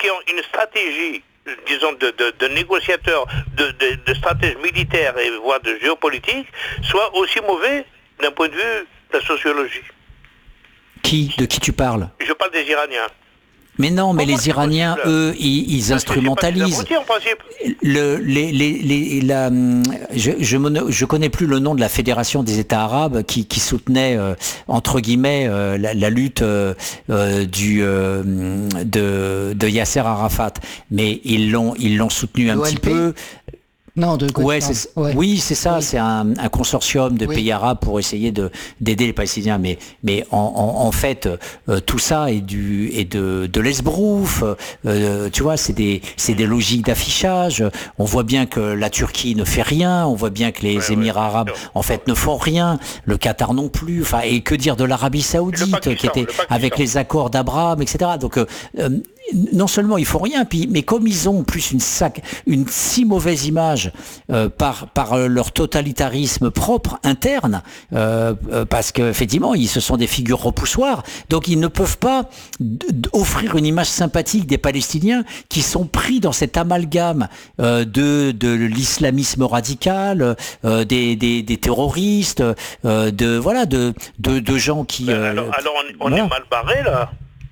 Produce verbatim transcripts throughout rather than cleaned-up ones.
qui ont une stratégie, disons, de, de, de négociateurs, de, de, de stratèges militaires et voire de géopolitique, soient aussi mauvais d'un point de vue de la sociologie. Qui? De qui tu parles? Je parle des Iraniens. Mais non, mais Comment les Iraniens, eux, ils, ils instrumentalisent. Le, les, les, les, la, je, je, je connais plus le nom de la Fédération des États arabes qui, qui soutenait euh, entre guillemets euh, la, la lutte euh, du euh, de, de Yasser Arafat, mais ils l'ont ils l'ont soutenu un petit peu. Non, de ouais, c'est, ouais. Oui, c'est ça, oui. C'est un, un consortium de oui. pays arabes pour essayer de, d'aider les Palestiniens. Mais, mais en, en, en fait, euh, tout ça est, du, est de, de l'esbrouf. Euh, tu vois, c'est des, c'est des logiques d'affichage. On voit bien que la Turquie ne fait rien. On voit bien que les ouais, Émirats ouais, arabes, en fait, ne font rien. Le Qatar non plus. Enfin, et que dire de l'Arabie Saoudite, qui était avec les accords d'Abraham, et cetera. Donc, euh, non seulement ils font rien, puis, mais comme ils ont plus une, sac, une si mauvaise image euh, par, par leur totalitarisme propre, interne, euh, euh, parce qu'effectivement, ils se sont des figures repoussoires, donc ils ne peuvent pas d- d- offrir une image sympathique des Palestiniens qui sont pris dans cet amalgame euh, de, de l'islamisme radical, euh, des, des, des terroristes, euh, de, voilà, de, de, de gens qui... Euh, alors, alors on, on voilà. est mal barré là.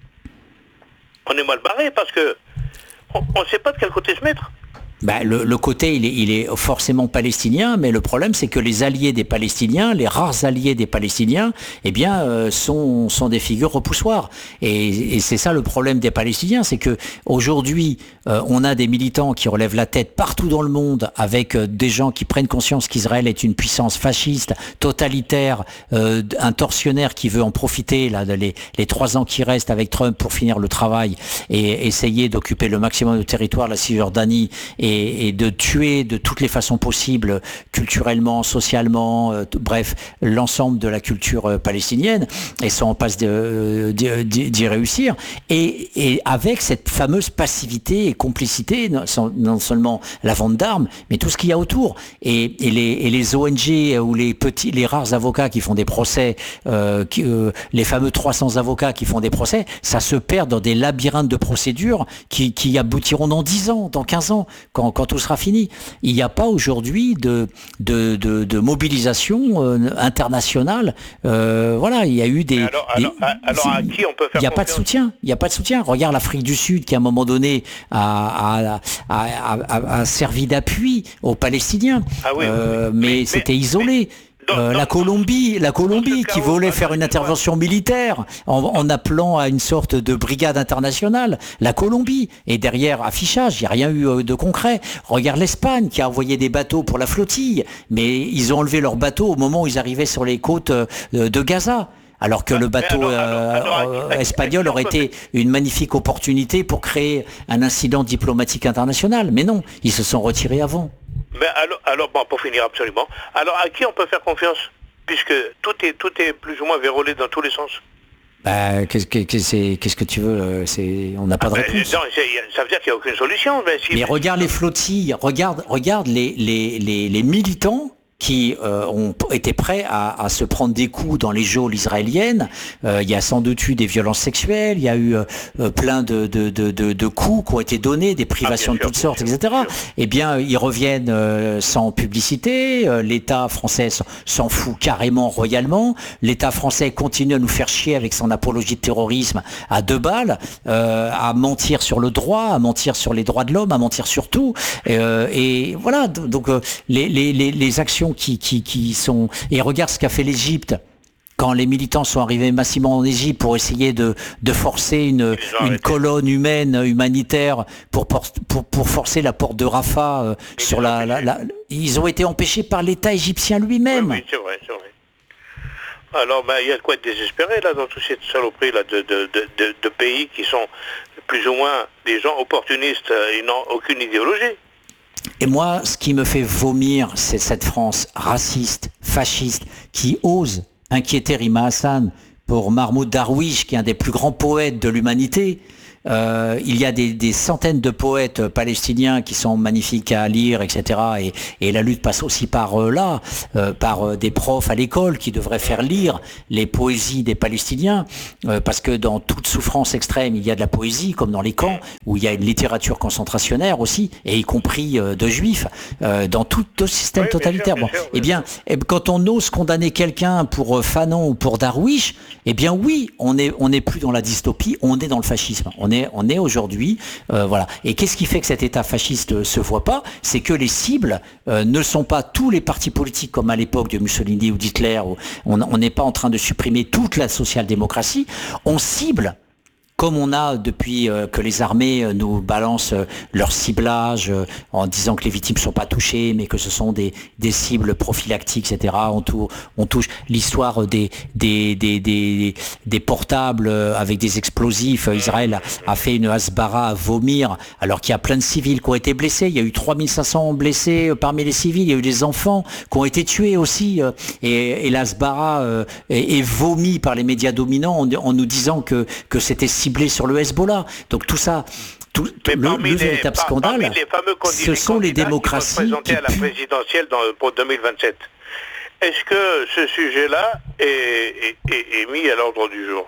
On est mal barré parce que on ne sait pas de quel côté se mettre. Bah, le, le côté, il est, il est forcément palestinien, mais le problème, c'est que les alliés des Palestiniens, les rares alliés des Palestiniens, eh bien, euh, sont, sont des figures repoussoires. Et, et c'est ça le problème des Palestiniens, c'est que aujourd'hui, euh, on a des militants qui relèvent la tête partout dans le monde, avec euh, des gens qui prennent conscience qu'Israël est une puissance fasciste, totalitaire, euh, un tortionnaire qui veut en profiter là, les, les trois ans qui restent avec Trump pour finir le travail et essayer d'occuper le maximum de territoire, la Cisjordanie, et Et, et de tuer de toutes les façons possibles, culturellement, socialement, euh, bref, l'ensemble de la culture euh, palestinienne, et sont en passe de, de, de, d'y réussir, et, et avec cette fameuse passivité et complicité, non, non seulement la vente d'armes, mais tout ce qu'il y a autour, et, et, les, et les O N G ou les petits, les rares avocats qui font des procès, euh, qui, euh, les fameux trois cents avocats qui font des procès, ça se perd dans des labyrinthes de procédures qui, qui aboutiront dans dix ans, dans quinze ans, Quand, quand tout sera fini. Il n'y a pas aujourd'hui de, de, de, de mobilisation euh, internationale. Euh, voilà, il y a eu des... Alors, des, alors, alors à qui on peut faire Il n'y a pas de soutien. Il n'y a pas de soutien. Regarde l'Afrique du Sud qui, à un moment donné, a, a, a, a, a servi d'appui aux Palestiniens. Ah oui, euh, oui, oui. Mais, mais c'était mais, isolé. Mais... Euh, la Colombie, la Colombie qui voulait faire une intervention militaire en, en appelant à une sorte de brigade internationale. La Colombie. Et derrière, affichage, il n'y a rien eu de concret. Regarde l'Espagne qui a envoyé des bateaux pour la flottille, mais ils ont enlevé leurs bateaux au moment où ils arrivaient sur les côtes de Gaza. Alors que ah, le bateau alors, alors, alors, euh, espagnol aurait été une magnifique opportunité pour créer un incident diplomatique international. Mais non, ils se sont retirés avant. Mais alors, alors bon, pour finir absolument, alors à qui on peut faire confiance? Puisque tout est, tout est plus ou moins vérolé dans tous les sens. Bah, qu'est-ce que, qu'est-ce que tu veux c'est, on n'a pas ah, de ben, réponse. Non, ça veut dire qu'il n'y a aucune solution. Mais, si, mais regarde les flottilles, regarde, regarde les, les, les, les militants qui euh, ont été prêts à, à se prendre des coups dans les geôles israéliennes. Euh, il y a sans doute eu des violences sexuelles, il y a eu euh, plein de, de, de, de, de coups qui ont été donnés, des privations ah, de toutes sûr, sortes, sûr, et cetera. Eh bien, ils reviennent euh, sans publicité, euh, l'État français s'en fout carrément royalement, l'État français continue à nous faire chier avec son apologie de terrorisme à deux balles, euh, à mentir sur le droit, à mentir sur les droits de l'homme, à mentir sur tout. Euh, et voilà, donc euh, les, les, les, les actions Qui, qui, qui sont... Et regarde ce qu'a fait l'Égypte quand les militants sont arrivés massivement en Égypte pour essayer de, de forcer une, une colonne humaine, humanitaire, pour, pour, pour forcer la porte de Rafah euh, sur la, la, la... Ils ont été empêchés par l'État égyptien lui-même. Oui, oui, c'est vrai, c'est vrai. Alors, ben, il y a de quoi être désespéré là, dans toute cette saloperie là, de, de, de, de, de pays qui sont plus ou moins des gens opportunistes et n'ont aucune idéologie. Et moi, ce qui me fait vomir, c'est cette France raciste, fasciste, qui ose inquiéter Rima Hassan pour Mahmoud Darwish, qui est un des plus grands poètes de l'humanité, euh, il y a des, des centaines de poètes palestiniens qui sont magnifiques à lire, et cetera. Et, et la lutte passe aussi par euh, là, euh, par euh, des profs à l'école qui devraient faire lire les poésies des Palestiniens, euh, parce que dans toute souffrance extrême, il y a de la poésie, comme dans les camps, où il y a une littérature concentrationnaire aussi, et y compris euh, de juifs, euh, dans tout, tout système oui, totalitaire. Bien sûr, bon, bien sûr, eh bien, eh, quand on ose condamner quelqu'un pour euh, Fanon ou pour Darwish, eh bien oui, on est on n'est plus dans la dystopie, on est dans le fascisme. On est on est aujourd'hui, euh, voilà. Et qu'est-ce qui fait que cet État fasciste euh, se voit pas? C'est que les cibles euh, ne sont pas tous les partis politiques comme à l'époque de Mussolini ou d'Hitler. Où on n'est pas en train de supprimer toute la social-démocratie. On cible, comme on a depuis euh, que les armées euh, nous balancent euh, leur ciblage euh, en disant que les victimes ne sont pas touchées, mais que ce sont des, des cibles prophylactiques, et cetera. On, tou- on touche l'histoire des, des, des, des, des portables euh, avec des explosifs. Israël a, a fait une hasbara à vomir, alors qu'il y a plein de civils qui ont été blessés. Il y a eu trois mille cinq cents blessés euh, parmi les civils. Il y a eu des enfants qui ont été tués aussi. Euh, et, et l'hasbara euh, est, est vomi par les médias dominants en, en nous disant que, que c'était ciblé sur le Hezbollah. Donc tout ça, tout, tout le, le véritable par, scandale, les fameux ce sont les démocraties qui vont se présenter à la présidentielle dans, pour deux mille vingt-sept. Est-ce que ce sujet-là est, est, est, est mis à l'ordre du jour?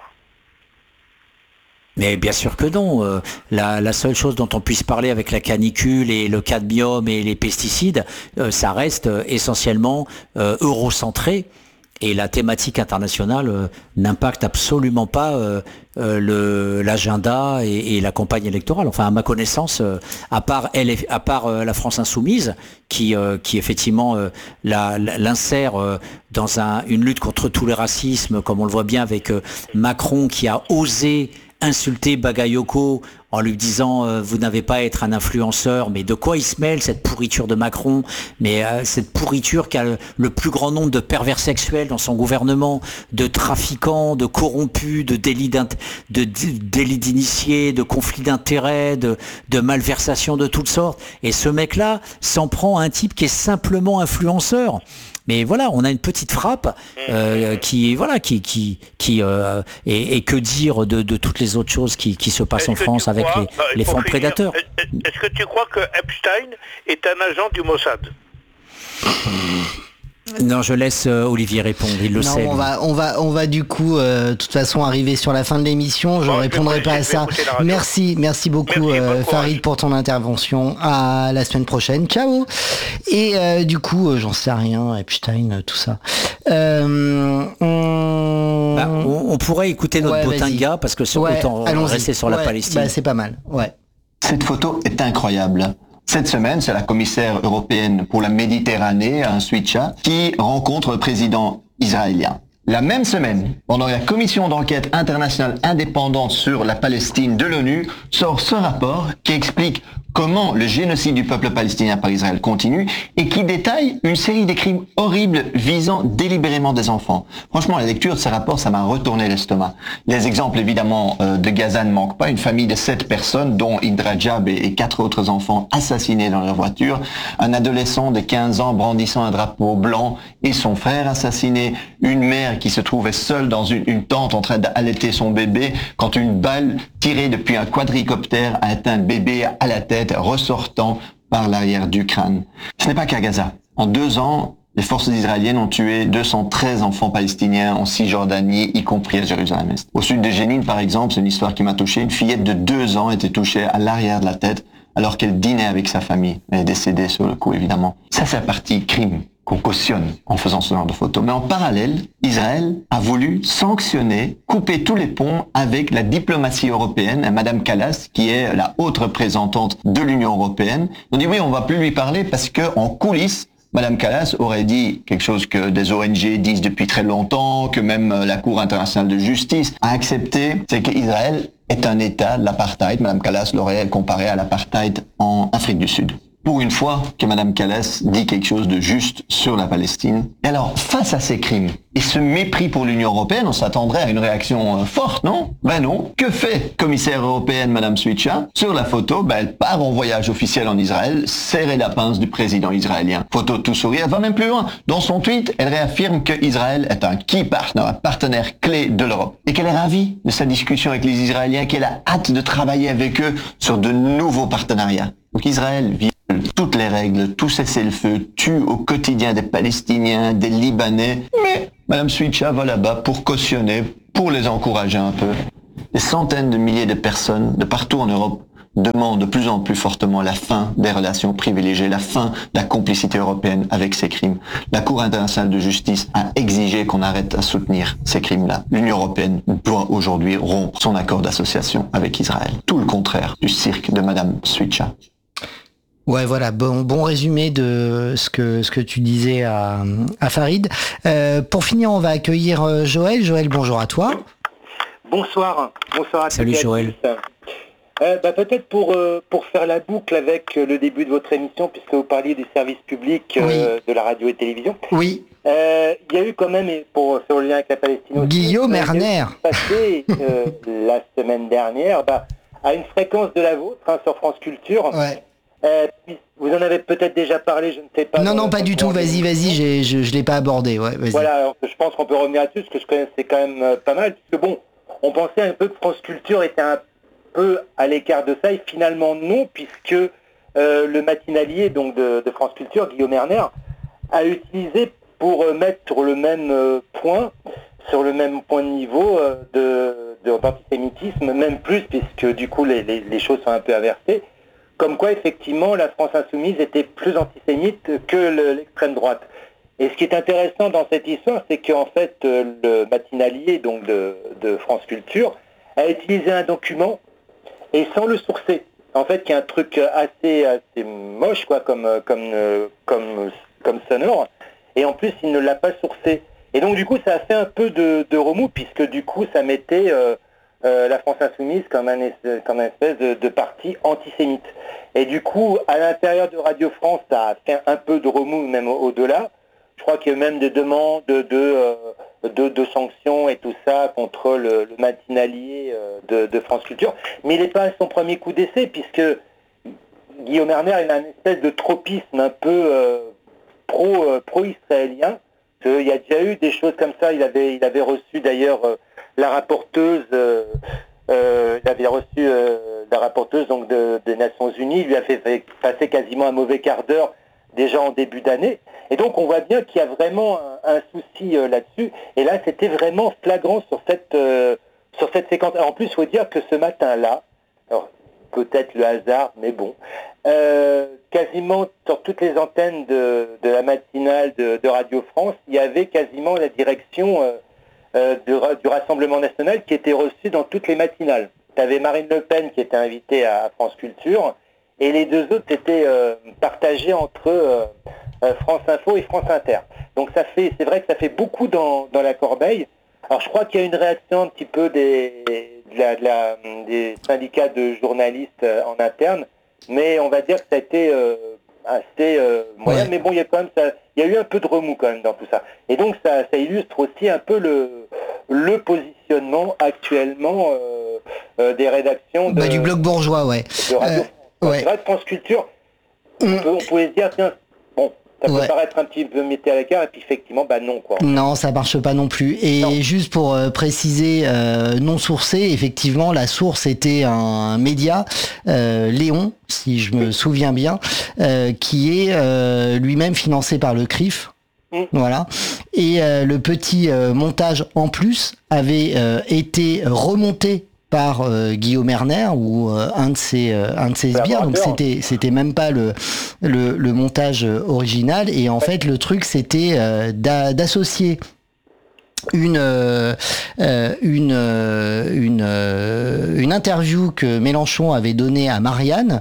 Mais bien sûr que non. Euh, la, la seule chose dont on puisse parler avec la canicule et le cadmium et les pesticides, euh, ça reste euh, essentiellement euh, eurocentré. Et la thématique internationale euh, n'impacte absolument pas euh, euh, le, l'agenda et, et la campagne électorale. Enfin, à ma connaissance, euh, à part, elle, à part euh, la France insoumise, qui, euh, qui effectivement euh, la, la, l'insère euh, dans un, une lutte contre tous les racismes, comme on le voit bien avec euh, Macron qui a osé insulter Bagayoko en lui disant euh, vous n'avez pas à être un influenceur, mais de quoi il se mêle cette pourriture de Macron, mais euh, cette pourriture qui a le, le plus grand nombre de pervers sexuels dans son gouvernement, de trafiquants, de corrompus, de délits, de, de délits d'initiés, de conflits d'intérêts, de, de malversations de toutes sortes. Et ce mec-là s'en prend à un type qui est simplement influenceur. Mais voilà, on a une petite frappe euh, qui, voilà, qui, qui, qui euh, et, et que dire de, de toutes les autres choses qui, qui se passent en France avec les, bah, les fonds finir, prédateurs. Est-ce que tu crois que Epstein est un agent du Mossad? Non, je laisse euh, Olivier répondre, il le non, sait. On va, on va, on va du coup, euh, de toute façon, arriver sur la fin de l'émission. Je ne bon, répondrai je pas à ça. Merci, merci beaucoup, merci, euh, Farid, pour ton intervention. À la semaine prochaine. Ciao. Et euh, du coup, euh, j'en sais rien, Epstein, tout ça. Euh, on... Bah, on, on pourrait écouter notre ouais, Botinga parce que sur ouais, autant allons-y. rester sur ouais, la Palestine. Bah, c'est pas mal. Ouais. Cette photo est incroyable. Cette semaine, c'est la commissaire européenne pour la Méditerranée, un Switcha, qui rencontre le président israélien. La même semaine, pendant la commission d'enquête internationale indépendante sur la Palestine de l'ONU, sort ce rapport qui explique comment le génocide du peuple palestinien par Israël continue et qui détaille une série de crimes horribles visant délibérément des enfants. Franchement, la lecture de ce rapport, ça m'a retourné l'estomac. Les exemples, évidemment, euh, de Gaza ne manquent pas. Une famille de sept personnes, dont Indra Jab et, et quatre autres enfants assassinés dans leur voiture. Un adolescent de quinze ans brandissant un drapeau blanc et son frère assassiné. Une mère qui se trouvait seule dans une, une tente en train d'allaiter son bébé quand une balle tirée depuis un quadricoptère a atteint le bébé à la tête, ressortant par l'arrière du crâne. Ce n'est pas qu'à Gaza. En deux ans, les forces israéliennes ont tué deux cent treize enfants palestiniens en Cisjordanie, y compris à Jérusalem-Est. Au sud de Jénine, par exemple, c'est une histoire qui m'a touché. Une fillette de deux ans était touchée à l'arrière de la tête alors qu'elle dînait avec sa famille. Elle est décédée sur le coup, évidemment. Ça, c'est la partie crime qu'on cautionne en faisant ce genre de photos. Mais en parallèle, Israël a voulu sanctionner, couper tous les ponts avec la diplomatie européenne. Madame Kallas, qui est la haute représentante de l'Union européenne, on dit oui, on va plus lui parler parce que en coulisses, Madame Kallas aurait dit quelque chose que des O N G disent depuis très longtemps, que même la Cour internationale de justice a accepté, c'est qu'Israël est un État de l'apartheid. Madame Kallas l'aurait comparé à l'apartheid en Afrique du Sud. pour une fois que Madame Callas dit quelque chose de juste sur la Palestine. Et alors, face à ces crimes et ce mépris pour l'Union européenne, on s'attendrait à une réaction euh, forte, non? Ben non. Que fait commissaire européenne Madame Suica? Sur la photo, ben elle part en voyage officiel en Israël, serrer la pince du président israélien. Photo tout sourire, elle va même plus loin. Dans son tweet, elle réaffirme que Israël est un key partner, un partenaire clé de l'Europe. Et qu'elle est ravie de sa discussion avec les Israéliens, qu'elle a hâte de travailler avec eux sur de nouveaux partenariats. Donc Israël viole toutes les règles, tout cessez-le-feu, tue au quotidien des Palestiniens, des Libanais. Mais Madame Suica va là-bas pour cautionner, pour les encourager un peu. Des centaines de milliers de personnes de partout en Europe demandent de plus en plus fortement la fin des relations privilégiées, la fin de la complicité européenne avec ces crimes. La Cour internationale de justice a exigé qu'on arrête à soutenir ces crimes-là. L'Union européenne doit aujourd'hui rompre son accord d'association avec Israël. Tout le contraire du cirque de Madame Suica. Ouais, voilà, bon, bon résumé de ce que ce que tu disais à, à Farid. Euh, pour finir, on va accueillir Joël. Joël, bonjour à toi. Bonsoir. Bonsoir à tous. Salut Joël. Euh, bah, peut-être pour euh, pour faire la boucle avec le début de votre émission, puisque vous parliez du service public euh, oui. de la radio et télévision. Oui. Euh, il y a eu quand même, pour faire le lien avec la Palestine aussi, Guillaume Erner. Passé euh, la semaine dernière, bah, à une fréquence de la vôtre hein, sur France Culture. Ouais. Euh, vous en avez peut-être déjà parlé, je ne sais pas. Non, non, pas du tout. Vas-y, vas-y, j'ai, je, je l'ai pas abordé. Ouais, vas-y. Voilà, alors, je pense qu'on peut revenir là-dessus, parce que je connais, c'est quand même euh, pas mal, puisque bon, on pensait un peu que France Culture était un peu à l'écart de ça, et finalement non, puisque euh, le matinalier donc de, de France Culture, Guillaume Erner, a utilisé pour euh, mettre sur le même euh, point, sur le même point de niveau euh, de, de, d'antisémitisme, même plus, puisque du coup les, les, les choses sont un peu inversées. Comme quoi, effectivement, la France insoumise était plus antisémite que le, l'extrême droite. Et ce qui est intéressant dans cette histoire, c'est qu'en fait, le matinalier donc de, de France Culture a utilisé un document et sans le sourcer. En fait, qui est un truc assez, assez moche, quoi, comme, comme, comme, comme sonore. Et en plus, il ne l'a pas sourcé. Et donc, du coup, ça a fait un peu de, de remous, puisque du coup, ça mettait... Euh, Euh, la France Insoumise comme un, comme un espèce de, de parti antisémite. Et du coup, à l'intérieur de Radio France, ça a fait un peu de remous, même au- au-delà. Je crois qu'il y a même des demandes de, de, euh, de, de sanctions et tout ça contre le, le matinalier euh, de, de France Culture. Mais il n'est pas à son premier coup d'essai, puisque Guillaume Erner, il a une espèce de tropisme un peu euh, pro, euh, pro-israélien. Il y a déjà eu des choses comme ça. Il avait, il avait reçu d'ailleurs... Euh, la rapporteuse, euh, euh, il avait reçu euh, la rapporteuse donc de, des Nations Unies, il lui a fait, fait passer quasiment un mauvais quart d'heure déjà en début d'année. Et donc on voit bien qu'il y a vraiment un, un souci euh, là-dessus. Et là, c'était vraiment flagrant sur cette euh, sur cette séquence. Alors, en plus, il faut dire que ce matin-là, alors peut-être le hasard, mais bon, euh, quasiment sur toutes les antennes de, de la matinale de, de Radio France, il y avait quasiment la direction euh, Euh, du, du Rassemblement National qui était reçu dans toutes les matinales. Tu avais Marine Le Pen qui était invitée à, à France Culture et les deux autres étaient euh, partagés entre euh, euh, France Info et France Inter. Donc ça fait, c'est vrai que ça fait beaucoup dans, dans la corbeille. Alors je crois qu'il y a une réaction un petit peu des, de la, de la, des syndicats de journalistes euh, en interne, mais on va dire que ça a été euh, assez euh, moyen, ouais. Mais bon, il y a quand même ça, il y a eu un peu de remous quand même dans tout ça. Et donc ça, ça illustre aussi un peu le, le positionnement actuellement euh, euh, des rédactions de, bah, du bloc bourgeois, ouais. De Radio euh, France. ouais. C'est vrai que France Culture, on, mm. peut, on pouvait se dire, tiens, bon, ça peut ouais. paraître un petit peu metté à l'écart, et puis effectivement, bah non, quoi. Non, ça marche pas non plus. Et non. Juste pour euh, préciser, euh, non sourcé, effectivement, la source était un média, euh, Léon, si je me oui. souviens bien, euh, qui est euh, lui-même financé par le C R I F. Mmh. Voilà. Et euh, le petit euh, montage en plus avait euh, été remonté par euh, Guillaume Erner ou euh, un de ses euh, un de ses sbires, donc c'était c'était même pas le le, le montage original. Et en fait, le truc c'était euh, d'a, d'associer une euh, une une euh, une interview que Mélenchon avait donnée à Marianne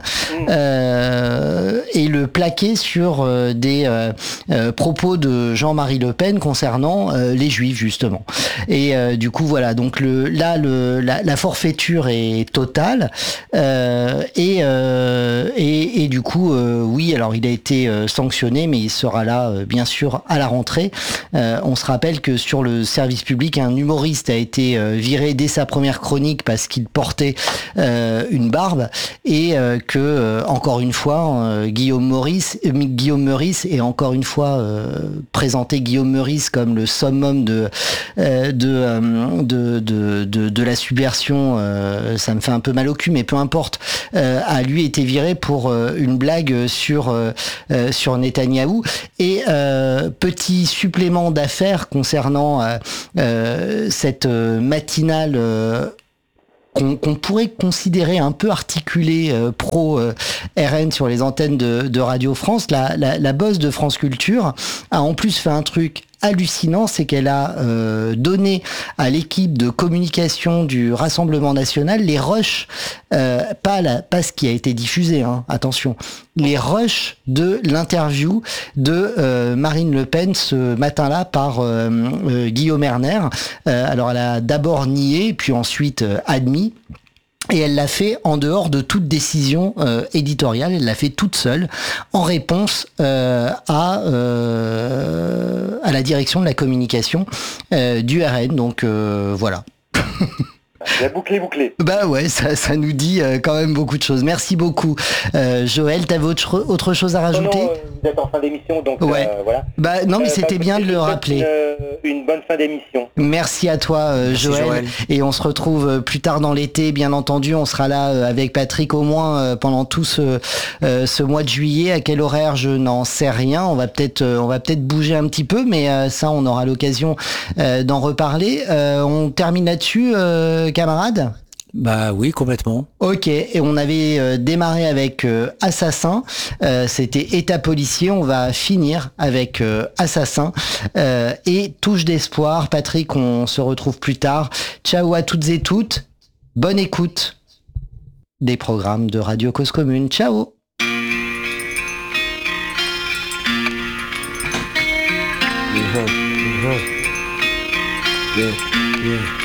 euh, et le plaquer sur euh, des euh, euh, propos de Jean-Marie Le Pen concernant euh, les Juifs justement. Et euh, du coup voilà, donc le là le la, la forfaiture est totale euh, et, euh, et et du coup euh, oui, alors il a été euh, sanctionné, mais il sera là euh, bien sûr à la rentrée. Euh, on se rappelle que sur le service public, un humoriste a été euh, viré dès sa première chronique parce qu'il portait euh, une barbe et euh, que euh, encore une fois euh, Guillaume Meurice, euh, Guillaume Meurice et encore une fois euh, présenté Guillaume Meurice comme le summum de euh, de, euh, de, de de de la subversion. Euh, ça me fait un peu mal au cul, mais peu importe. Euh, a lui été viré pour euh, une blague sur euh, euh, sur Netanyahou. Et euh, petit supplément d'affaires concernant euh, euh, cette euh, matinale euh, qu'on qu'on pourrait considérer un peu articulée euh, pro euh, R N sur les antennes de, de Radio France, la, la, la boss de France Culture a en plus fait un truc hallucinant, c'est qu'elle a euh, donné à l'équipe de communication du Rassemblement National les rushs, euh, pas, la, pas ce qui a été diffusé, hein, attention, les rushs de l'interview de euh, Marine Le Pen ce matin-là par euh, euh, Guillaume Erner. Euh, alors elle a d'abord nié, puis ensuite euh, admis. Et elle l'a fait en dehors de toute décision euh, éditoriale, elle l'a fait toute seule, en réponse euh, à, euh, à la direction de la communication euh, du R N. Donc euh, voilà. La boucle est bouclée. Bah ouais, ça, ça nous dit euh, quand même beaucoup de choses. Merci beaucoup. Euh, Joël, t'avais autre, autre chose à rajouter? Non, non, vous êtes en fin d'émission, donc ouais. euh, voilà. Bah non, mais Euh, c'était bah, bien de le rappeler. Une, une bonne fin d'émission. Merci à toi, euh, Merci, Joël. Joël. Et on se retrouve euh, plus tard dans l'été, bien entendu. On sera là euh, avec Patrick au moins euh, pendant tout ce, euh, ce mois de juillet. À quel horaire, je n'en sais rien. On va peut-être euh, on va peut-être bouger un petit peu, mais euh, ça, on aura l'occasion euh, d'en reparler. Euh, on termine là-dessus, euh, camarades? Bah oui, complètement. Ok, et on avait euh, démarré avec euh, Assassin, euh, c'était État policier, on va finir avec euh, Assassin euh, et Touche d'espoir. Patrick, on se retrouve plus tard. Ciao à toutes et toutes, bonne écoute des programmes de Radio Cause Commune. Ciao. Yeah, yeah, yeah.